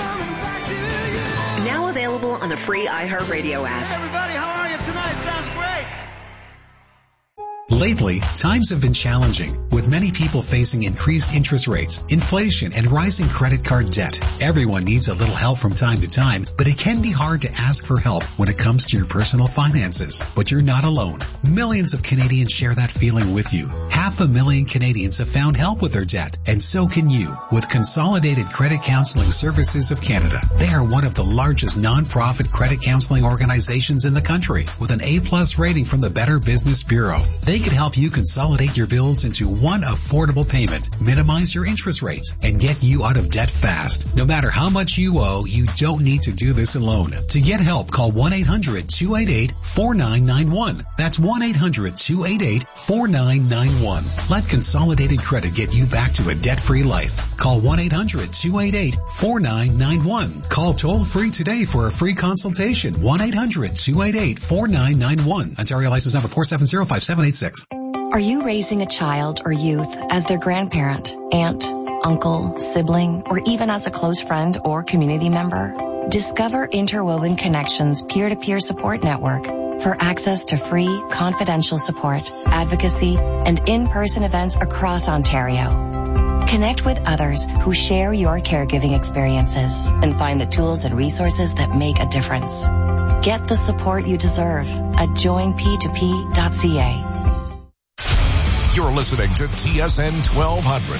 Now available on the free iHeartRadio app. Hey everybody, how are you tonight? Sounds great. Lately, times have been challenging, with many people facing increased interest rates, inflation, and rising credit card debt. Everyone needs a little help from time to time, but it can be hard to ask for help when it comes to your personal finances. But you're not alone. Millions of Canadians share that feeling with you. Half a million Canadians have found help with their debt, and so can you, with Consolidated Credit Counseling Services of Canada. They are one of the largest non-profit credit counseling organizations in the country, with an A-plus rating from the Better Business Bureau. They can help you consolidate your bills into one affordable payment, minimize your interest rates, and get you out of debt fast. No matter how much you owe, you don't need to do this alone. To get help, call one eight hundred two eight eight four nine nine one. That's one eight hundred two eight eight four nine nine one. Let Consolidated Credit get you back to a debt-free life. Call one eight hundred two eight eight four nine nine one. Call toll-free today for a free consultation. one eight hundred two eight eight four nine nine one. Ontario license number four seven zero five seven eight six. Are you raising a child or youth as their grandparent, aunt, uncle, sibling, or even as a close friend or community member? Discover Interwoven Connections peer-to-peer support network for access to free, confidential support, advocacy, and in-person events across Ontario. Connect with others who share your caregiving experiences and find the tools and resources that make a difference. Get the support you deserve at join p two p dot c a. You're listening to T S N twelve hundred.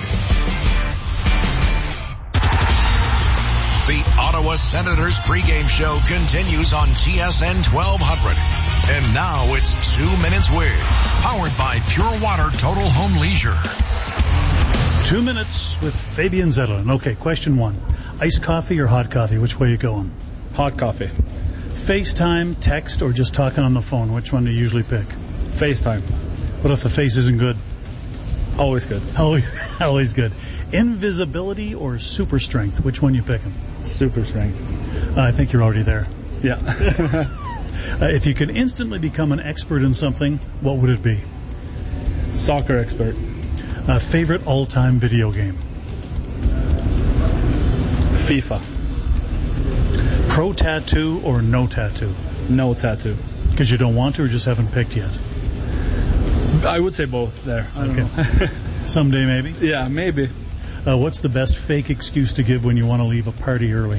The Ottawa Senators pregame show continues on T S N twelve hundred. And now it's Two Minutes With, powered by Pure Water Total Home Leisure. Two minutes with Fabian Zetterlund. Okay, question one. Iced coffee or hot coffee? Which way are you going? Hot coffee. FaceTime, text, or just talking on the phone? Which one do you usually pick? FaceTime. What if the face isn't good? Always good. Always, always good. Invisibility or super strength? Which one you picking? Super strength. Uh, I think you're already there. Yeah. uh, if you could instantly become an expert in something, what would it be? Soccer expert. Uh, favorite all-time video game? FIFA. Pro tattoo or no tattoo? No tattoo. Because you don't want to or just haven't picked yet? I would say both there. I okay. don't know. Someday maybe? Yeah, maybe. Uh, what's the best fake excuse to give when you want to leave a party early?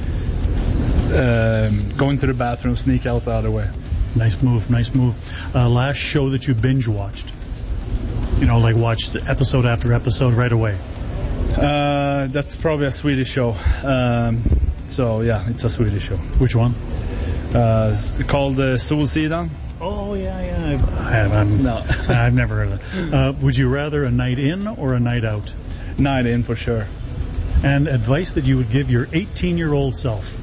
Um, going to the bathroom, sneak out the other way. Nice move, nice move. Uh, last show that you binge watched? You know, like watched episode after episode right away? Uh, that's probably a Swedish show. Um, so, yeah, it's a Swedish show. Which one? Uh, it's called uh, Solsidan. Oh, yeah, yeah. I've, I have, I'm, no. I've never heard of it. Uh, would you rather a night in or a night out? Night in, for sure. And advice that you would give your eighteen-year-old self?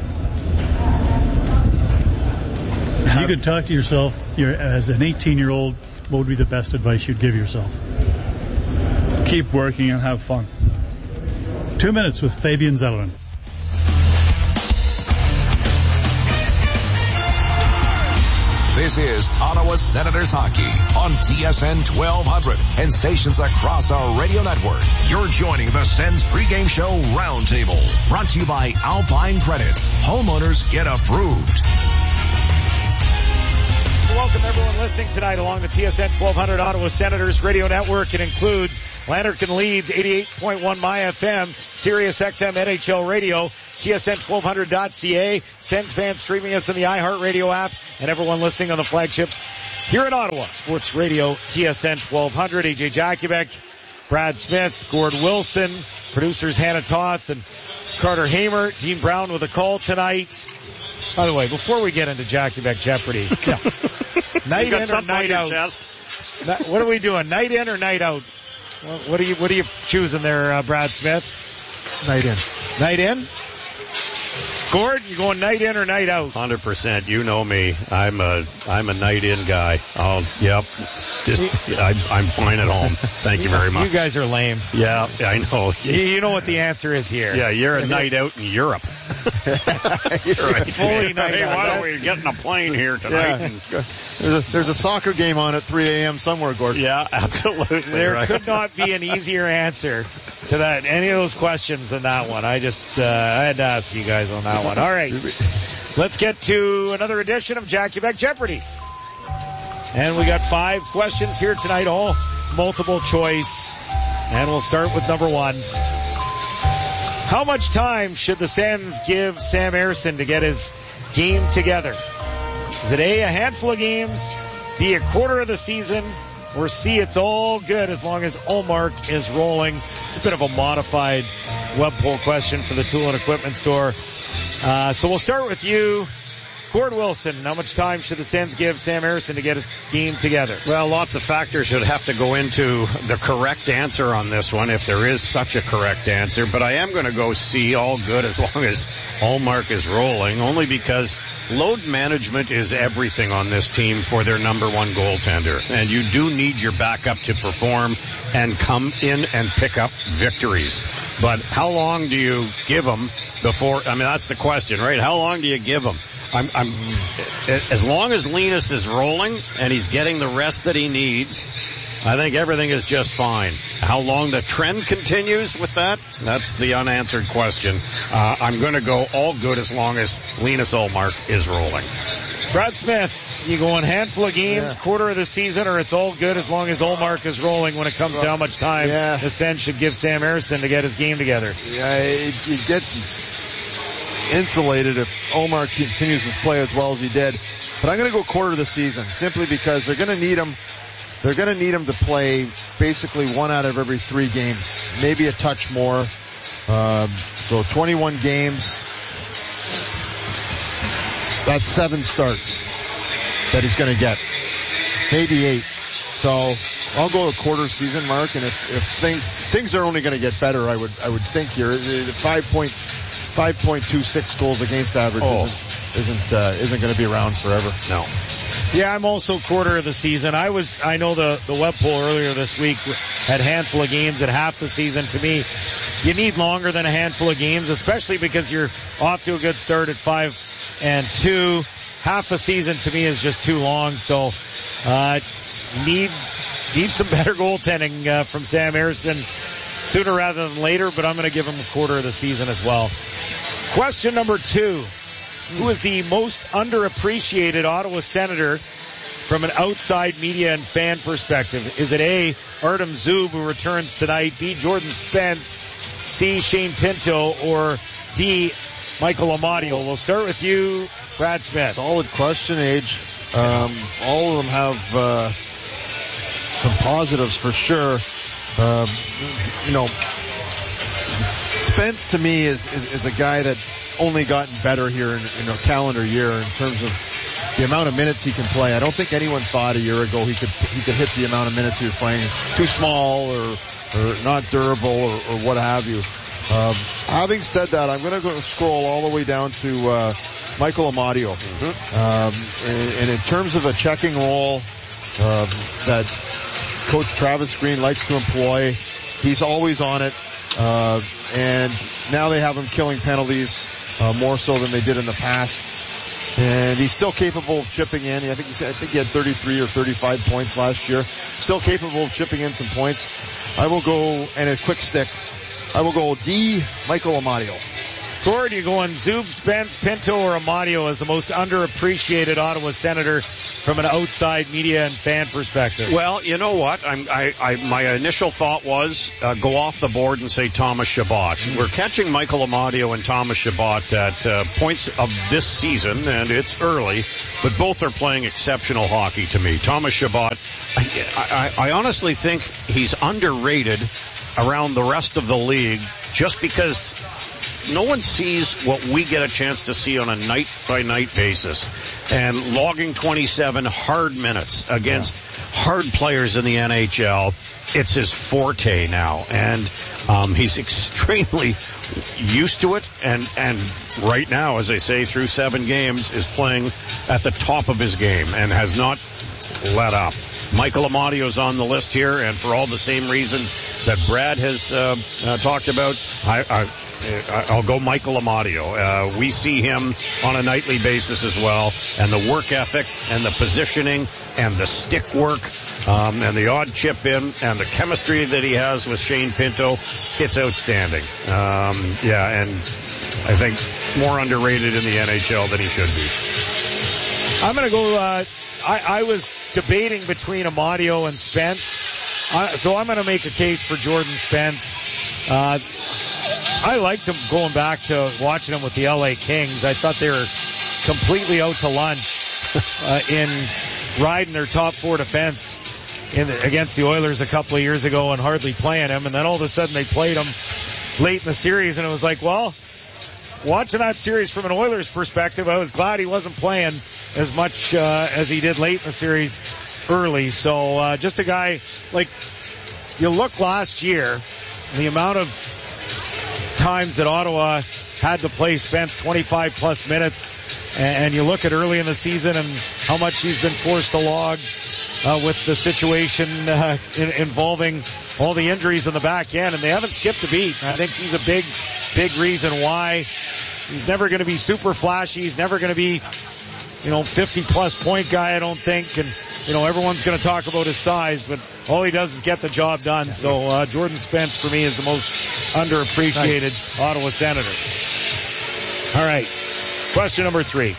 If you could talk to yourself you're, as an eighteen-year-old, what would be the best advice you'd give yourself? Keep working and have fun. Two minutes with Fabian Zetterlund. This is Ottawa Senators hockey on T S N twelve hundred and stations across our radio network. You're joining the Sens pregame show roundtable, brought to you by Alpine Credits. Homeowners get approved. Welcome everyone listening tonight along the T S N twelve hundred Ottawa Senators radio network. It includes Lanark and Leeds eighty-eight point one My F M, Sirius X M N H L Radio, T S N twelve hundred dot C A, Sens fans streaming us in the iHeartRadio app, and everyone listening on the flagship here in Ottawa, Sports Radio T S N twelve hundred. A J Jakubek, Brad Smith, Gord Wilson, producers Hannah Toth and Carter Hamer, Dean Brown with a call tonight. By the way, before we get into Jakubek Jeopardy, yeah. night in or night out? Chest. What are we doing? Night in or night out? What are you What are you choosing there, uh, Brad Smith? Night in. Night in. Gord, you going night in or night out? one hundred percent. You know me. I'm a I'm a night in guy. Oh, yep. Just I, I'm fine at home. Thank you very much. You guys are lame. Yeah, I know. You, you know what the answer is here. Yeah, you're a night out in Europe. You're right. Fully night hey, out. Why don't we get in a plane here tonight? Yeah. And... There's, a, there's a soccer game on at three a.m. somewhere, Gord. Yeah, absolutely. There right. could not be an easier answer to that any of those questions than that one. I just uh, I had to ask you guys on that one. All right, let's get to another edition of Jakubek Jeopardy. And we got five questions here tonight, all multiple choice. And we'll start with number one. How much time should the Sens give Sam Ersson to get his game together? Is it A, a handful of games, B, a quarter of the season, or C, it's all good as long as Ullmark is rolling? It's a bit of a modified web poll question for the tool and equipment store. Uh, so we'll start with you, Gord Wilson. How much time should the Sens give Sam Ersson to get his game together? Well, lots of factors should have to go into the correct answer on this one, if there is such a correct answer. But I am going to go C, all good as long as Ullmark is rolling, only because load management is everything on this team for their number one goaltender. And you do need your backup to perform and come in and pick up victories. But how long do you give them before, I mean, that's the question, right? How long do you give them? I'm, I'm, as long as Linus is rolling and he's getting the rest that he needs, I think everything is just fine. How long the trend continues with that, that's the unanswered question. Uh, I'm going to go all good as long as Linus Ullmark is rolling. Brad Smith, you going handful of games, yeah. quarter of the season, or it's all good as long as Ullmark is rolling when it comes to how much time yeah. the Sens should give Sam Ersson to get his game together? Yeah, it, it gets insulated if Ullmark continues to play as well as he did. But I'm going to go quarter of the season simply because they're going to need him. They're going to need him to play basically one out of every three games, maybe a touch more. Um, so twenty-one games. That's seven starts that he's going to get, maybe eight. So I'll go a quarter season mark, and if, if things things are only going to get better, I would I would think here five point five point two six goals against average oh. isn't isn't, uh, isn't going to be around forever. No. Yeah, I'm also quarter of the season. I was I know the the web poll earlier this week had a handful of games at half the season. To me, you need longer than a handful of games, especially because you're off to a good start at five and two. Half the season to me is just too long. So uh, need need some better goaltending uh, from Sam Ersson sooner rather than later. But I'm going to give him a quarter of the season as well. Question number two. Who is the most underappreciated Ottawa Senator from an outside media and fan perspective? Is it A, Artem Zub, who returns tonight, B, Jordan Spence, C, Shane Pinto, or D, Michael Amadio? We'll start with you, Brad Smith. Solid question, Age. Um, all of them have uh, some positives for sure. Um, you know, Spence to me is, is, is a guy that's only gotten better here in, in a calendar year in terms of the amount of minutes he can play. I don't think anyone thought a year ago he could he could hit the amount of minutes he was playing. Too small or, or not durable or, or what have you. Um, having said that, I'm going to go scroll all the way down to uh, Michael Amadio. Mm-hmm. Um, and, and in terms of a checking role uh, that Coach Travis Green likes to employ, he's always on it. Uh, and now they have him killing penalties uh, more so than they did in the past. And he's still capable of chipping in. I think he, I think he had thirty-three or thirty-five points last year. Still capable of chipping in some points. I will go, and a quick stick, I will go D, Michael Amadio. Gord, you going Zub, Spence, Pinto, or Amadio as the most underappreciated Ottawa Senator from an outside media and fan perspective? Well, you know what? I'm, I, I, my initial thought was uh, go off the board and say Thomas Chabot. Mm-hmm. We're catching Michael Amadio and Thomas Chabot at uh, points of this season, and it's early, but both are playing exceptional hockey to me. Thomas Chabot, I, I, I honestly think he's underrated around the rest of the league just because no one sees what we get a chance to see on a night-by-night basis. And logging twenty-seven hard minutes against hard players in the N H L, it's his forte now. And um, he's extremely used to it. And, and right now, as I say, through seven games, is playing at the top of his game and has not let up. Michael Amadio's on the list here, and for all the same reasons that Brad has uh, uh, talked about, I, I, I'll go Michael Amadio. Uh, we see him on a nightly basis as well, and the work ethic and the positioning and the stick work um, and the odd chip in and the chemistry that he has with Shane Pinto, it's outstanding. Um, yeah, and I think more underrated in the N H L than he should be. I'm going to go, uh, I, I was debating between Amadio and Spence, uh, so I'm going to make a case for Jordan Spence. Uh, I liked him going back to watching him with the L A Kings. I thought they were completely out to lunch uh, in riding their top four defense in the, against the Oilers a couple of years ago and hardly playing him, and then all of a sudden they played him late in the series, and it was like, well, watching that series from an Oilers perspective, I was glad he wasn't playing as much uh, as he did late in the series early. So uh, just a guy, like, you look last year, the amount of times that Ottawa had to play Spence twenty-five plus minutes, and, and you look at early in the season and how much he's been forced to log uh, with the situation uh, in, involving all the injuries in the back end, and they haven't skipped a beat. I think he's a big, big reason why. He's never going to be super flashy. He's never going to be, you know, fifty plus point guy, I don't think. And, you know, everyone's going to talk about his size, but all he does is get the job done. So, uh, Jordan Spence for me is the most underappreciated nice. Ottawa Senator. All right. Question number three.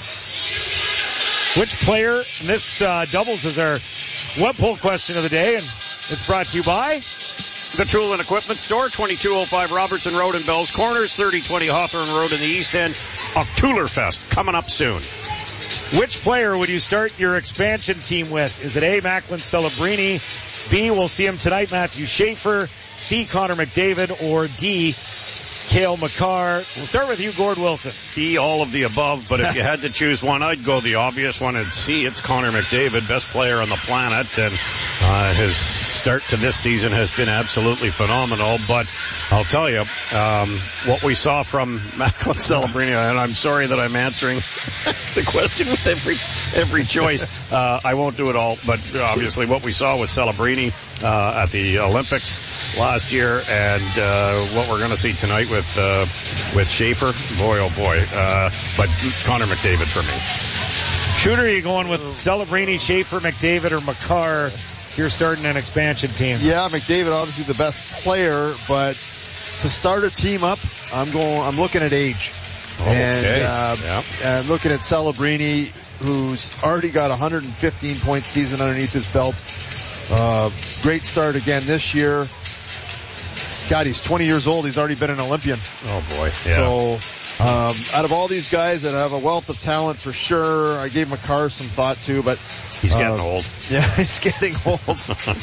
Which player, and this, uh, doubles as our web poll question of the day, and it's brought to you by the Tool and Equipment Store, twenty-two oh five Robertson Road in Bells Corners, thirty twenty Hawthorne Road in the East End. Oktoberfest coming up soon. Which player would you start your expansion team with? Is it A, Macklin Celebrini, B, we'll see him tonight, Matthew Schaefer, C, Connor McDavid, or D, Cale Makar? We'll start with you, Gord Wilson. D, all of the above, but if you had to choose one, I'd go the obvious one and C, it's Connor McDavid, best player on the planet, and uh, his start to this season has been absolutely phenomenal. But I'll tell you, um, what we saw from Macklin Celebrini, and I'm sorry that I'm answering the question with every every choice. Uh, I won't do it all, but obviously what we saw with Celebrini uh, at the Olympics last year, and uh, what we're going to see tonight with uh, with Schaefer, boy oh boy. Uh, but Connor McDavid for me. Shooter, are you going with Celebrini, Schaefer, McDavid, or Makar? You're starting an expansion team. Yeah, McDavid obviously the best player, but to start a team up, I'm going. I'm looking at age, oh, and okay. uh, yeah. and looking at Celebrini, who's already got a one hundred fifteen point season underneath his belt. Uh, great start again this year. God, he's twenty years old. He's already been an Olympian. Oh boy. Yeah. So. Um, out of all these guys that have a wealth of talent for sure, I gave Makar some thought too, but he's getting uh, old. Yeah, he's getting old. uh,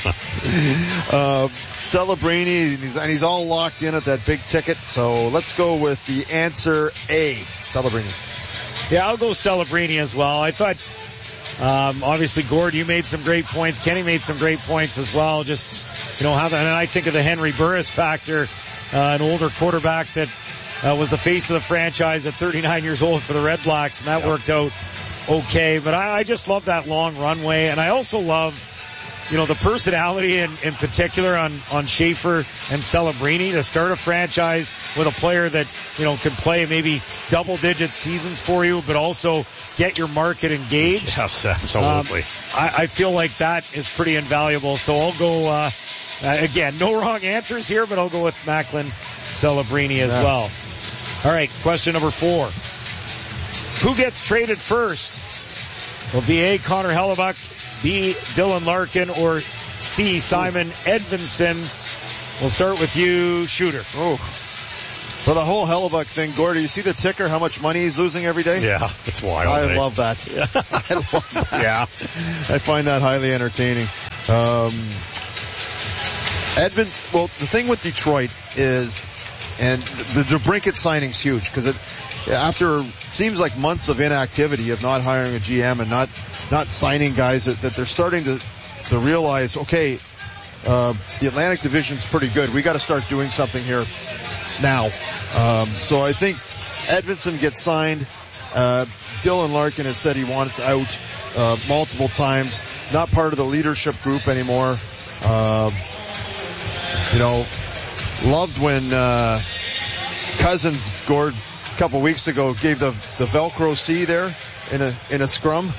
Celebrini, and he's, and he's all locked in at that big ticket. So let's go with the answer A, Celebrini. Yeah, I'll go Celebrini as well. I thought, um, obviously, Gord, you made some great points. Kenny made some great points as well. Just, you know, how, and I think of the Henry Burris factor, uh, an older quarterback that Uh, was the face of the franchise at thirty-nine years old for the Red Blacks, and that yep. worked out okay. But I, I just love that long runway, and I also love you know, the personality in, in particular on, on Schaefer and Celebrini to start a franchise with a player that, you know, can play maybe double digit seasons for you, but also get your market engaged. Yes, absolutely. Um, I, I feel like that is pretty invaluable. So I'll go, uh, uh, again, no wrong answers here, but I'll go with Macklin Celebrini as yeah. well. All right. Question number four. Who gets traded first? Will be A, Connor Hellebuyck, B, Dylan Larkin, or C, Simon Edvinsson. We'll start with you, Shooter. Oh. For the whole Hellebuyck thing, Gordy, you see the ticker, how much money he's losing every day? Yeah, it's wild. I eh? love that. I love that. Yeah. I find that highly entertaining. Um, Edmonds, well, the thing with Detroit is, and the DeBrincat signing's huge, because it, after seems like months of inactivity of not hiring a G M and not not signing guys, that, that they're starting to to realize, okay, uh, the Atlantic Division's pretty good. We got to start doing something here now. Um, so I think Edvinsson gets signed. Uh, Dylan Larkin has said he wants out uh, multiple times. Not part of the leadership group anymore. Uh, you know, loved when uh, Cousins, Gord, a couple weeks ago gave the the Velcro C there in a in a scrum.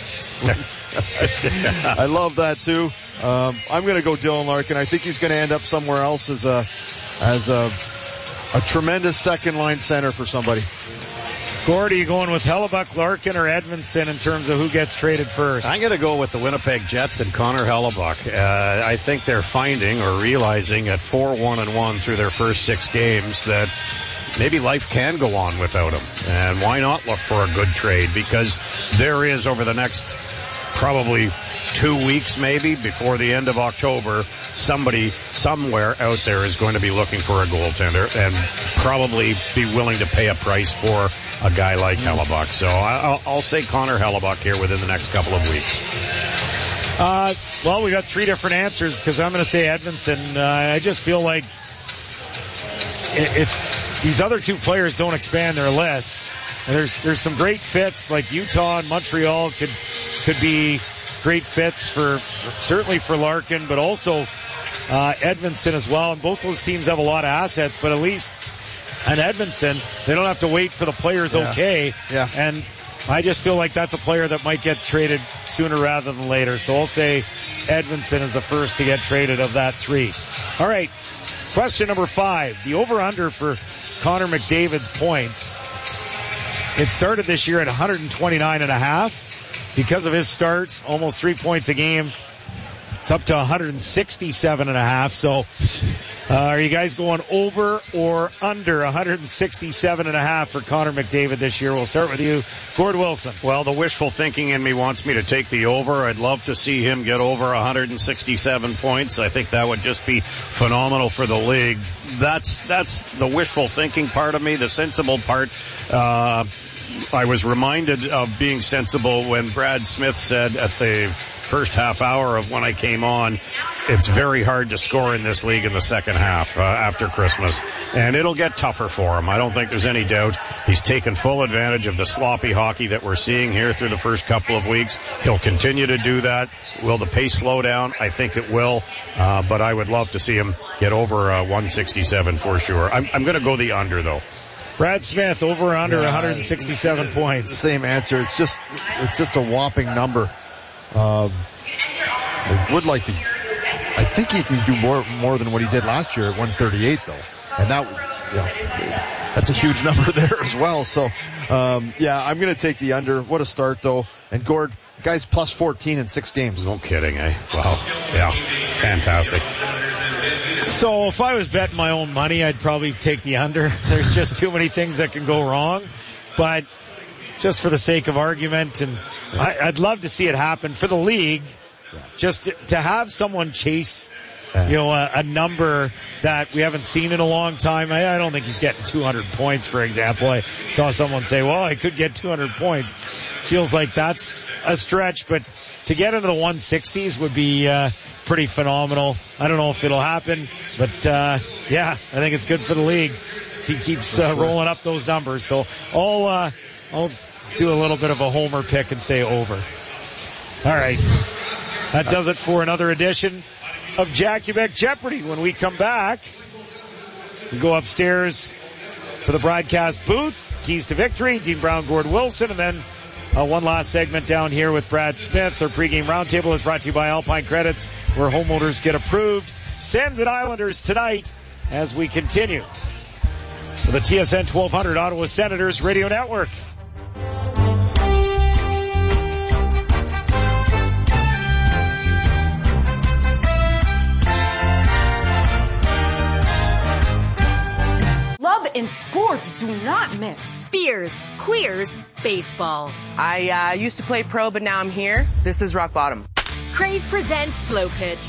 I love that too. Um, I'm going to go Dylan Larkin. I think he's going to end up somewhere else as a as a a tremendous second line center for somebody. Gord, are you going with Hellebuyck, Larkin, or Edvinsson in terms of who gets traded first? I'm going to go with the Winnipeg Jets and Connor Hellebuyck. Uh, I think they're finding or realizing at four one and one through their first six games that maybe life can go on without him. And why not look for a good trade? Because there is, over the next probably two weeks maybe before the end of October, somebody somewhere out there is going to be looking for a goaltender and probably be willing to pay a price for a guy like Hellebuyck. So I'll, I'll say Connor Hellebuyck here within the next couple of weeks. Uh, well, we got three different answers because I'm going to say Edvinsson. Uh, I just feel like if these other two players don't expand their lists, and there's there's some great fits like Utah and Montreal could could be great fits for certainly for Larkin, but also uh, Edvinsson as well. And both those teams have a lot of assets, but at least an Edvinsson, they don't have to wait for the players yeah. okay. Yeah. And I just feel like that's a player that might get traded sooner rather than later. So I'll say Edvinsson is the first to get traded of that three. All right. Question number five. The over-under for Connor McDavid's points. It started this year at one twenty-nine and a half. Because of his start, almost three points a game, it's up to one sixty-seven and a half. So, uh, are you guys going over or under one sixty-seven and a half for Connor McDavid this year? We'll start with you, Gord Wilson. Well, the wishful thinking in me wants me to take the over. I'd love to see him get over one sixty-seven points. I think that would just be phenomenal for the league. That's, that's the wishful thinking part of me. The sensible part, uh, I was reminded of being sensible when Brad Smith said at the first half hour of when I came on, it's very hard to score in this league in the second half uh, after Christmas. And it'll get tougher for him. I don't think there's any doubt. He's taken full advantage of the sloppy hockey that we're seeing here through the first couple of weeks. He'll continue to do that. Will the pace slow down? I think it will. Uh, but I would love to see him get over uh, one sixty-seven for sure. I'm, I'm going to go the under, though. Brad Smith, over or under yeah, one sixty-seven points. The same answer. It's just, it's just a whopping number. Um, I would like to, I think he can do more, more than what he did last year at one thirty-eight though. And that, yeah, that's a huge number there as well. So, um, yeah, I'm going to take the under. What a start though. And Gord, guy's plus fourteen in six games. No kidding, eh? Wow. Yeah. Fantastic. So if I was betting my own money, I'd probably take the under. There's just too many things that can go wrong. But just for the sake of argument, and I, I'd love to see it happen for the league, just to, to have someone chase, you know, a, a number that we haven't seen in a long time. I, I don't think he's getting two hundred points, for example. I saw someone say, well, I could get two hundred points. Feels like that's a stretch, but to get into the one sixties would be uh, pretty phenomenal. I don't know if it'll happen, but uh, yeah, I think it's good for the league if he keeps uh, rolling up those numbers. So I'll uh, I'll do a little bit of a homer pick and say over. All right. That does it for another edition of Jack-U-Beck Jeopardy. When we come back, we go upstairs to the broadcast booth, Keys to Victory, Dean Brown, Gord Wilson, and then uh, one last segment down here with Brad Smith. Our pregame roundtable is brought to you by Alpine Credits, where homeowners get approved. Sens and Islanders tonight as we continue for the T S N twelve hundred Ottawa Senators Radio Network. Love and sports do not mix. Beers, queers, baseball. I uh, used to play pro, but now I'm here. This is rock bottom. Crave presents Slow Pitch.